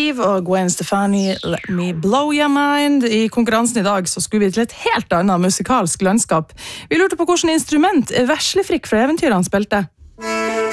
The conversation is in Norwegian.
Eve og Gwen Stefani, Let Me Blow Your Mind. I konkurransen i dag så skulle vi til et helt annet musikalsk landskap. Vi lurte på hvordan instrument Veslefrikk fra eventyrene spilte.